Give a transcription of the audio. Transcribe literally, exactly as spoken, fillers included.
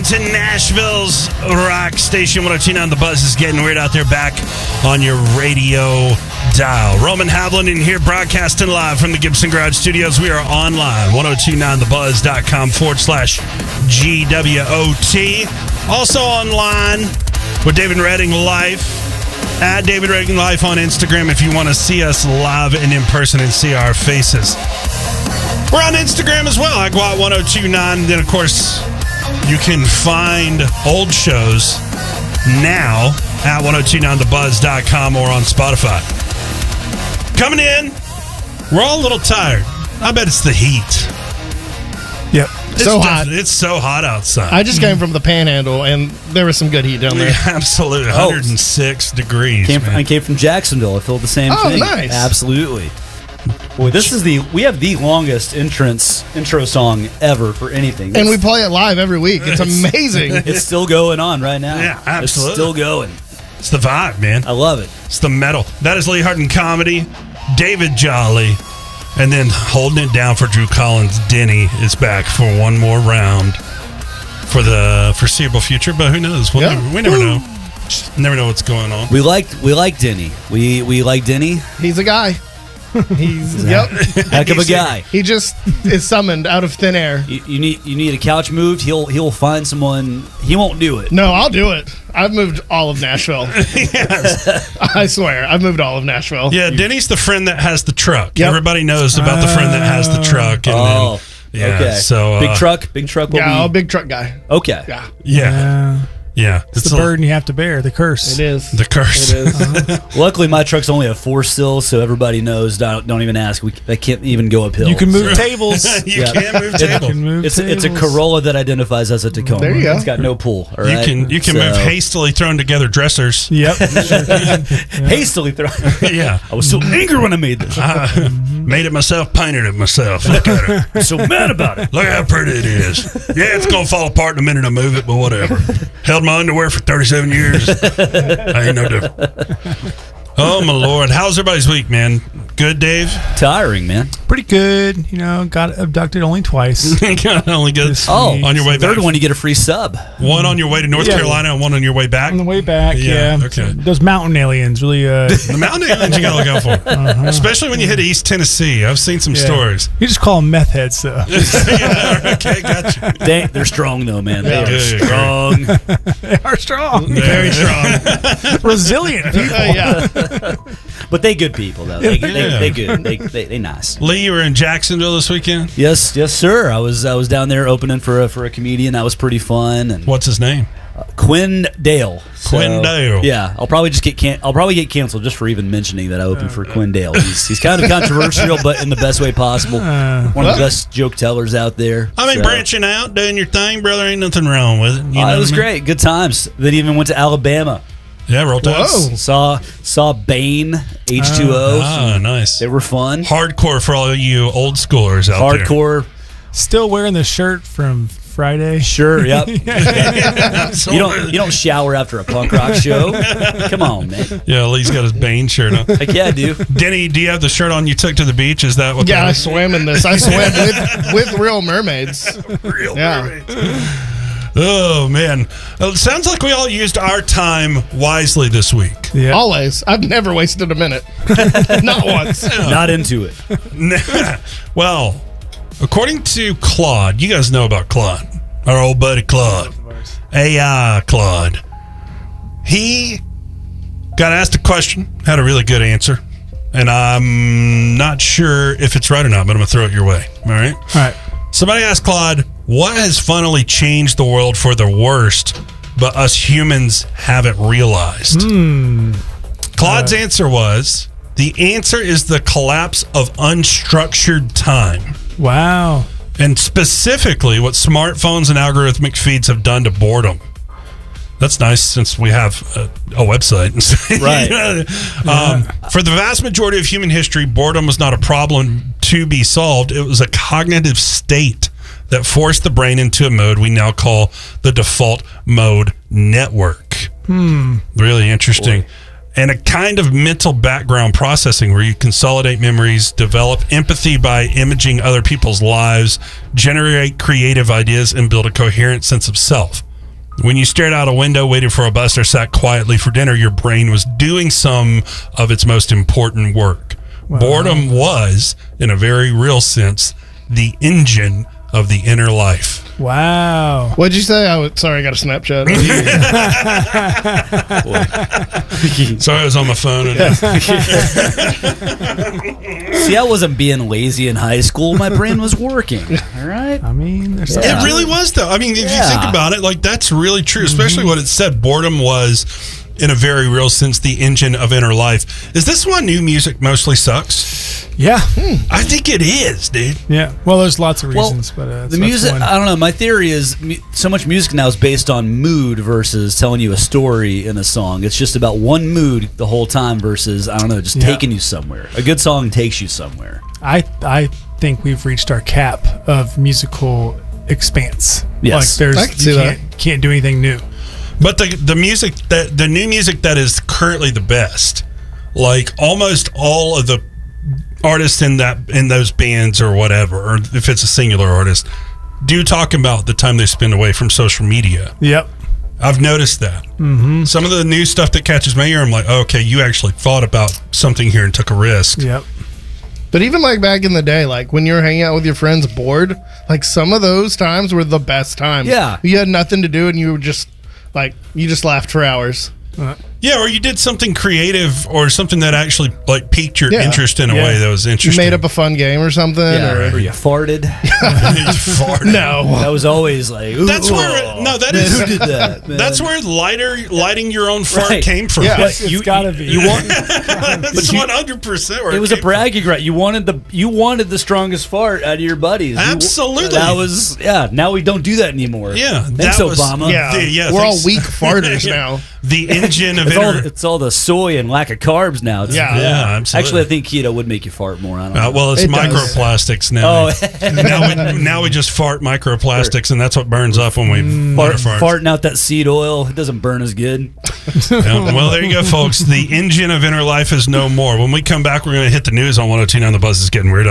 to Nashville's rock station. one oh two point nine The Buzz is getting weird out there, back on your radio dial. Roman Havlin in here, broadcasting live from the Gibson Garage Studios. We are online, ten twenty-nine the buzz dot com forward slash G W O T. Also online with David Redding Life, at David Redding Life on Instagram if you want to see us live and in person and see our faces. We're on Instagram as well, I G W A T ten twenty-nine. Then, of course, you can find old shows now at ten twenty-nine the buzz dot com or on Spotify. Coming in, we're all a little tired. I bet it's the heat. Yep. It's so def- hot. It's so hot outside. I just came from the Panhandle, and there was some good heat down there. Yeah, absolutely. one hundred six degrees. Came from, man. I came from Jacksonville. I feel the same Oh, thing. nice. Absolutely. Boy, this is the we have the longest entrance intro song ever for anything. And we It's, play it live every week. It's amazing. it's still going on right now. Yeah, absolutely. It's still going. It's the vibe, man. I love it. It's the metal. That is Lee Harden Comedy, David Jolly, and then holding it down for Drew Collins. Denny is back for one more round for the foreseeable future, but who knows? We'll Yeah. never, we never know. Never know what's going on. We like we like Denny. We we like Denny. He's a guy. He's yep. Heck of a guy. He just is summoned out of thin air. You, you need you need a couch moved. He'll he'll find someone. He won't do it. No, I'll do it. I've moved all of Nashville. Yes. I swear, I've moved all of Nashville. Yeah, Denny's the friend that has the truck. Yep. Everybody knows about the friend that has the truck. And Oh, then, yeah, okay. So uh, big truck, big truck. Will Yeah, I'm a be, big truck guy. okay. Yeah, Yeah, Uh, yeah. it's the burden you have to bear, the curse. it is. The curse. It is. Luckily, my truck's only a four still, so everybody knows. Don't, don't even ask. We I can't even go uphill. You can move so. tables. You Yeah. can't move It- tables. You can move It's it's a tables. Corolla that identifies as a Tacoma. There you go. It's got no pull. All You right? can you can So- move hastily thrown together dressers. Yep. hastily thrown. Yeah. I was so angry when I made this. I made it myself, painted it myself. Look at it. I'm so mad about it. Look how pretty it is. Yeah, it's gonna fall apart in a minute I move it, but whatever. Held my underwear for thirty-seven years. I ain't no different. Oh my Lord. How's everybody's week, man? Good, Dave? Tiring, man. Pretty good. You know, got abducted only twice. Only good. This Oh, week. On your way third back. one you get a free sub. One on your way to North Yeah. Carolina and one on your way back. On the way back, Yeah, yeah. okay. Those mountain aliens really. Uh, The mountain aliens you gotta look out for. Uh-huh. Especially when you hit East Tennessee. I've seen some yeah. stories. You just call them meth heads, though. Yeah, okay, gotcha. They, they're strong though, man. They are Good. strong. They are strong, Very strong. resilient people. Uh, yeah. But they good people though. They, Yeah. they, they good. They, they they nice. Lee, you were in Jacksonville this weekend? Yes, yes, sir. I was I was down there opening for a for a comedian. That was pretty fun. And What's his name? Quinn Dale. So, Quinn Dale. Yeah, I'll probably just get can- I'll probably get canceled just for even mentioning that I opened for Quinn Dale. He's, he's kind of controversial, but in the best way possible. Uh, One of the best joke tellers out there. I mean, So, branching out, doing your thing, brother, ain't nothing wrong with it. You uh, know it was what I mean? great. Good times. Then even went to Alabama. Yeah, roll tides. Whoa. Saw saw Bane, H two O. Ah, nice. They were fun. Hardcore for all you old schoolers out there. Hardcore. still wearing the shirt from Friday. Sure, yep. So- You don't you don't shower after a punk rock show. Come on, man. Yeah, Lee's got his Bane shirt on. Heck yeah, I do. Denny, do you have the shirt on you took to the beach? Is that what Yeah, I that swam in this. I swam with with real mermaids. is? Real Yeah. mermaids. Oh, man. It sounds like we all used our time wisely this week. Yeah. Always. I've never wasted a minute. Not once. Not into it. Well, according to Claude, you guys know about Claude, our old buddy Claude, A I Claude. He got asked a question, had a really good answer, and I'm not sure if it's right or not, but I'm going to throw it your way. All right? All right. Somebody asked Claude, what has finally changed the world for the worst, but us humans haven't realized? Hmm. Claude's Uh, answer was, the answer is the collapse of unstructured time. Wow. And specifically what smartphones and algorithmic feeds have done to boredom. That's nice since we have a, a website. Right. um, for the vast majority of human history, boredom was not a problem to be solved. It was a cognitive state that forced the brain into a mode we now call the default mode network. Hmm. Really interesting. Boy. And a kind of mental background processing where you consolidate memories, develop empathy by imaging other people's lives, generate creative ideas, and build a coherent sense of self. When you stared out a window waiting for a bus or sat quietly for dinner, your brain was doing some of its most important work. Wow. Boredom was, in a very real sense, the engine of the inner life. Wow. What'd you say? I was, sorry, I got a Snapchat. Sorry, I was on my phone. And See, I wasn't being lazy in high school. My brain was working. All right. I mean, there's Yeah. something. It really was, though. I mean, if you Yeah. think about it, like, that's really true, especially what it said. Boredom was, in a very real sense, the engine of inner life. Is this why new music mostly sucks? Yeah. I think it is, dude. Yeah. Well, there's lots of Well, reasons, but uh, that's- the that's music, one. I don't know. My theory is mu- so much music now is based on mood versus telling you a story in a song. It's just about one mood the whole time versus, I don't know, just Yeah. taking you somewhere. A good song takes you somewhere. I I think we've reached our cap of musical expanse. Yes. Like there's I can see you that. can't, can't do anything new. But the the music that the new music that is currently the best, like almost all of the artists in that in those bands or whatever, or if it's a singular artist, do talk about the time they spend away from social media. Yep. I've noticed that. Mm-hmm. Some of the new stuff that catches my ear, I'm like, oh, okay, you actually thought about something here and took a risk. Yep. But even like back in the day, like when you were hanging out with your friends bored, like some of those times were the best times. Yeah. You had nothing to do and you were just like, you just laughed for hours. Uh, Yeah, or you did something creative or something that actually like piqued your Yeah. interest in a Yeah. way that was You interesting. made up a fun game or something. Or Or, you farted. Fart. no. That was always like, ooh, That's where no, that man, is who did that? Man? That's where lighter lighting your own fart Right. came from. Yeah. It's, you- it's gotta be. You want? That's one hundred percent. It was a bragging right. You wanted the you wanted the strongest fart out of your buddies. You- Absolutely. that was yeah. Now we don't do that anymore. Yeah, Thanks, that was- Obama. Yeah. The- yeah, We're all thanks. weak farters Yeah. now. The engine of It's all, inner. it's all the soy and lack of carbs now. It's- Yeah. Yeah, absolutely. Actually, I think keto would make you fart more. I don't Uh, know. well, it's It does. microplastics now. Oh. now, we, now we just fart microplastics, and that's what burns up when we Fart, fart. farting out that seed oil, it doesn't burn as good. Yeah, well, there you go, folks. The engine of inner life is no more. When we come back, we're going to hit the news on one oh two point nine. The Buzz is getting weird.